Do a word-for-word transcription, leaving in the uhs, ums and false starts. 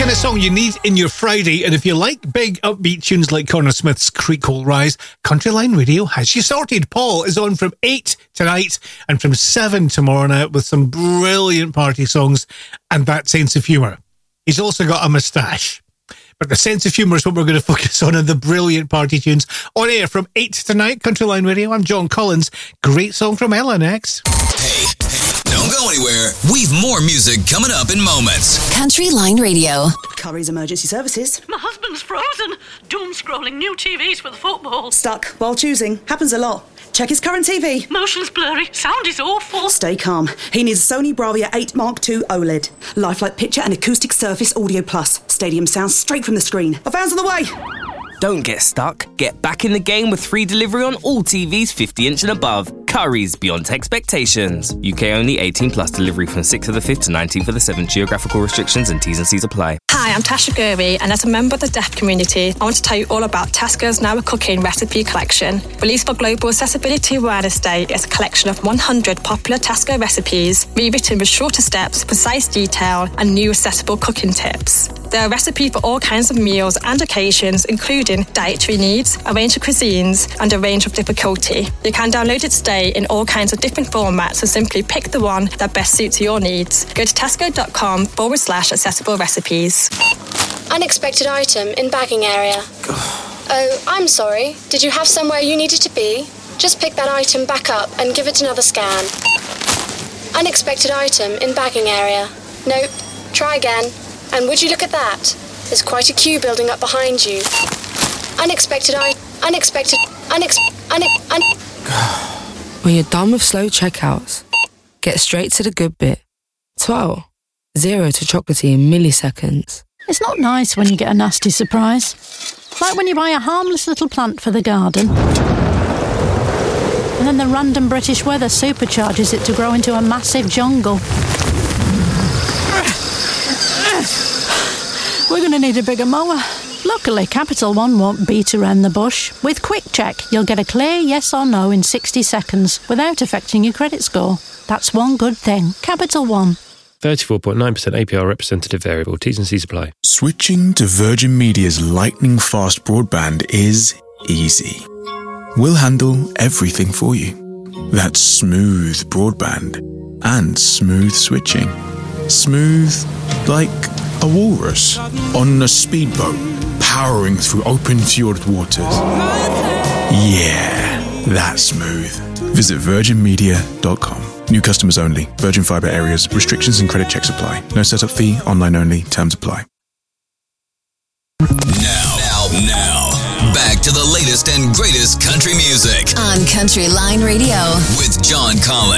kind of song you need in your Friday, and if you like big upbeat tunes like Connor Smith's Creek Will Rise, Countryline Radio has you sorted. Paul is on from eight tonight and from seven tomorrow night with some brilliant party songs and that sense of humour. He's also got a moustache. But the sense of humour is what we're going to focus on, and the brilliant party tunes. On air from eight tonight, Countryline Radio. I'm John Collins. Great song from Ella next. Hey, hey, don't go anywhere. We've more music coming up in moments. Countryline Radio. Curry's Emergency Services. My husband's frozen. Doom scrolling new T Vs for the football. Stuck while choosing. Happens a lot. Check his current T V. Motion's blurry. Sound is awful. Stay calm. He needs a Sony Bravia eight Mark two OLED. Lifelike picture and acoustic surface audio plus. Stadium sound straight from the screen. A van's on the way. Don't get stuck. Get back in the game with free delivery on all T Vs fifty inch and above. Curry's, beyond expectations. U K only, eighteen plus. Delivery from sixth of the fifth to nineteenth of the seventh. Geographical restrictions and T's and C's apply. Hi, I'm Tasha Gurby, and as a member of the deaf community, I want to tell you all about Tesco's Now a Cooking recipe collection. Released for Global Accessibility Awareness Day, it's a collection of one hundred popular Tesco recipes, rewritten with shorter steps, precise detail, and new accessible cooking tips. There are recipes for all kinds of meals and occasions, including dietary needs, a range of cuisines, and a range of difficulty. You can download it today in all kinds of different formats, so simply pick the one that best suits your needs. Go to tesco.com forward slash accessible recipes. Unexpected item in bagging area. Oh, I'm sorry. Did you have somewhere you needed to be? Just pick that item back up and give it another scan. Unexpected item in bagging area. Nope. Try again. And would you look at that? There's quite a queue building up behind you. Unexpected I... Unexpected... Unex... Unex... Un... When you're done with slow checkouts, get straight to the good bit. twelve. Zero to chocolatey in milliseconds. It's not nice when you get a nasty surprise. Like when you buy a harmless little plant for the garden, and then the random British weather supercharges it to grow into a massive jungle. We're going to need a bigger mower. Luckily, Capital One won't beat around the bush. With Quick Check, you'll get a clear yes or no in sixty seconds without affecting your credit score. That's one good thing. Capital One. thirty-four point nine percent A P R representative variable. T's and C's apply. Switching to Virgin Media's lightning-fast broadband is easy. We'll handle everything for you. That's smooth broadband and smooth switching. Smooth like a walrus on a speedboat powering through open fjord waters. Yeah, that's smooth. Visit virgin media dot com. New customers only. Virgin Fibre areas. Restrictions and credit checks apply. No setup fee. Online only. Terms apply. Now, now, now, back to the latest and greatest country music on Countryline Radio with John Collins.